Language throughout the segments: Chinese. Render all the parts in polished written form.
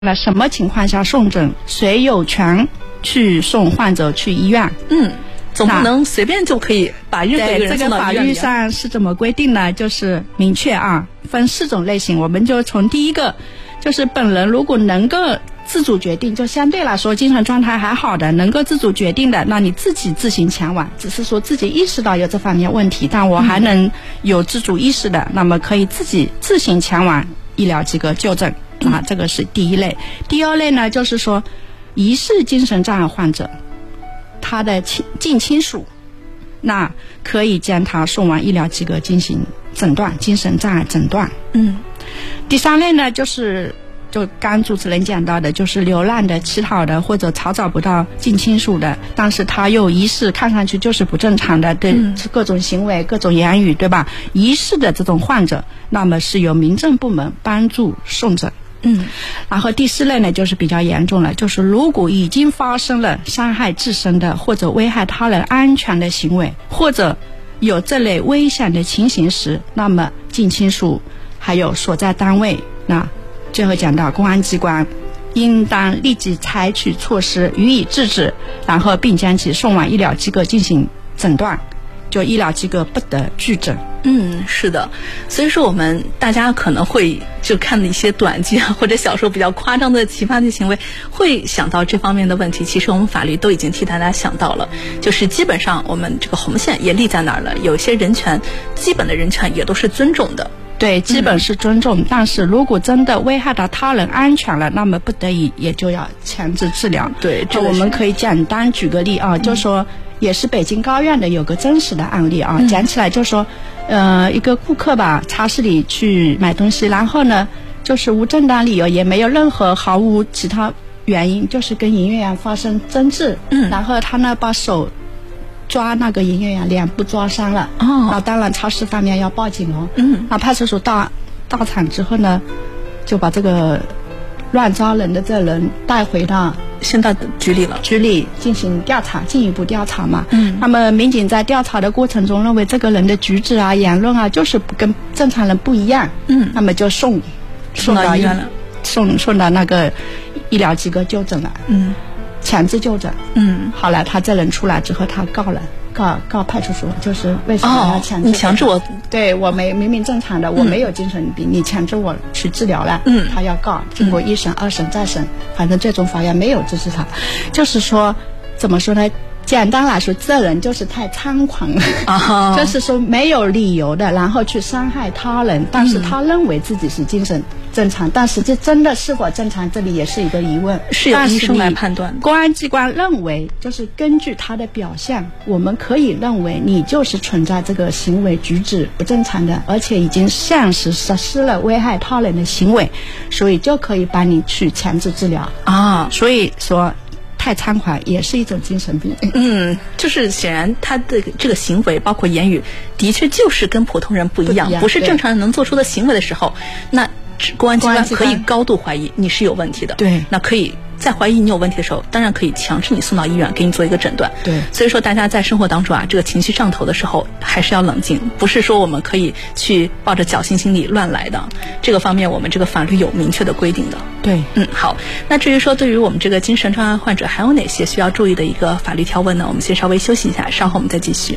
那什么情况下送诊，谁有权去送患者去医院？ 总不能随便就可以把任何一个人送到医院里。 这个法律上是怎么规定呢？就是明确分4种类型。我们就从第一个，就是本人如果能够自主决定，就相对来说精神状态还好的，能够自主决定的，那你自行前往，只是说自己意识到有这方面问题，但我还能有自主意识的，那么可以自行前往医疗机构就诊。这个是第一类。第二类呢，就是说疑似精神障碍患者，他的近亲属，那可以将他送往医疗机构进行诊断，精神障碍诊断。第三类呢，就刚主持人讲到的，就是流浪的、乞讨的，或者查找不到近亲属的，但是他又疑似看上去就是不正常的，对各种行为、各种言语，对吧？疑似的这种患者，那么是由民政部门帮助送诊。然后第4类呢，就是比较严重了，就是如果已经发生了伤害自身的或者危害他人安全的行为，或者有这类危险的情形时，那么近亲属还有所在单位，那最后讲到公安机关应当立即采取措施予以制止，然后并将其送往医疗机构进行诊断，就医疗机构不得拒诊。 是的，所以说我们大家可能会就看的一些短剧或者小说比较夸张的奇葩的行为，会想到这方面的问题。其实我们法律都已经替大家想到了，就是基本上我们这个红线也立在那儿了，有一些人权，基本的人权也都是尊重的。 对，基本是尊重，但是如果真的危害到他人安全了，那么不得已也就要强制治疗。 对， 我们可以简单举个例就说也是北京高院的有个真实的案例讲起来就说一个顾客吧，超市里去买东西，然后呢就是无正当理由，也没有任何毫无其他原因，就是跟营业员发生争执，然后他呢把手抓那个营业员脸部抓伤了，那当然超市方面要报警那派出所到场之后呢，就把这个乱抓人的这人带回到先到局里进行调查，进一步调查嘛。那么民警在调查的过程中认为这个人的举止言论就是跟正常人不一样，那么就送到医院了，送到那个医疗机构就诊了，强制就诊。好了，他这人出来之后，他告派出所，就是为什么要强制？ 你强制我？ 对，我明明正常的，我没有精神病，你强制我去治疗了。他要告，经过1审、2审、再审，反正最终法院没有支持他。就是说，怎么说呢？简单来说，这人就是太猖狂了，就是说没有理由的，然后去伤害他人，但是他认为自己是精神正常，但实际真的是否正常，这里也是一个疑问， 是由医生来判断。 公安机关认为，就是根据他的表现，我们可以认为你就是存在这个行为举止不正常的，而且已经现实实施了危害他人的行为，所以就可以帮你去强制治疗所以说太猖狂也是一种精神病。 就是显然他的这个行为包括言语的确就是跟普通人不一样，不是正常人能做出的行为的时候，那公安机关可以高度怀疑你是有问题的。 对， 那可以在怀疑你有问题的时候，当然可以强制你送到医院给你做一个诊断。 对， 所以说大家在生活当中这个情绪上头的时候还是要冷静，不是说我们可以去抱着侥幸心理乱来的，这个方面我们这个法律有明确的规定的。 对， 好，那至于说对于我们这个精神障碍患者还有哪些需要注意的一个法律条文呢？我们先稍微休息一下，稍后我们再继续。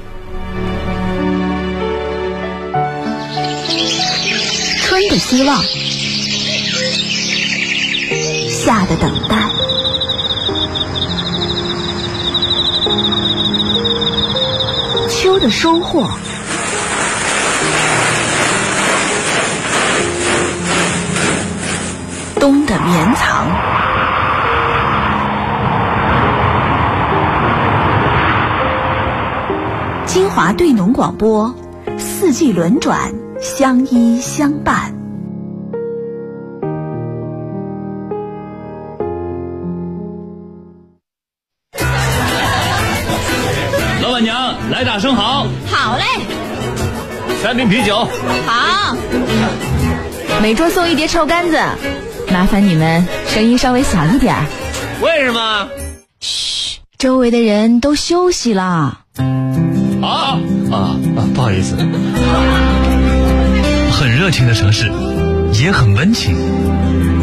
春的希望，夏的等待，秋的收获，冬的绵藏。金华对农广播，四季轮转，相依相伴。 老板娘，来打生蚝。 好嘞。 3瓶啤酒。 好。 每桌送1碟臭干子，麻烦你们声音稍微小一点。 为什么？ 嘘，周围的人都休息了。 不好意思。很热情的城市，也很温情。